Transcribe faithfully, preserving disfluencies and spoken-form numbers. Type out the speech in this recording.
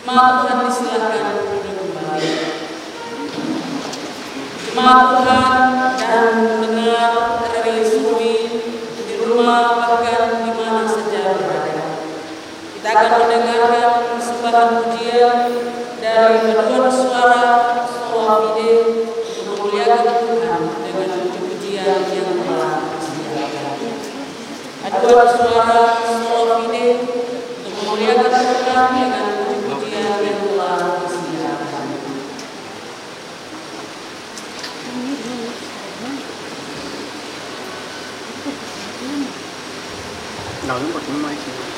Jemaat Tuhan disilahkan duduk kembali. Jemaat Tuhan dan mendengar dari suri di rumah bahkan di mana saja berada. Kita akan mendengarkan persembahan pujian dari paduan suara Sola Fide untuk memuliakan Tuhan dengan puji-pujian yang telah disediakan. Paduan suara Sola Fide untuk memuliakan Tuhan dengan puji-pujian yang telah disediakan. Nói một cái máy